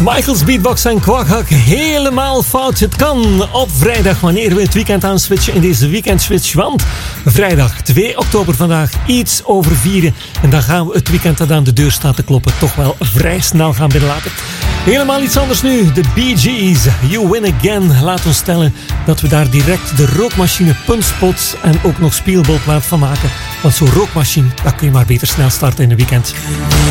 Michael's Beatbox en Quackhak helemaal fout. Het kan op vrijdag wanneer we het weekend aanswitchen in deze weekendswitch. Want vrijdag 2 oktober vandaag iets over 4. En dan gaan we het weekend dat aan de deur staat te kloppen toch wel vrij snel gaan binnenlaten. Helemaal iets anders nu. De Bee Gees, You Win Again. Laat ons stellen dat we daar direct de rookmachine Punchspot en ook nog Spielballplaat van maken. Want zo'n rookmachine, dat kun je maar beter snel starten in een weekend.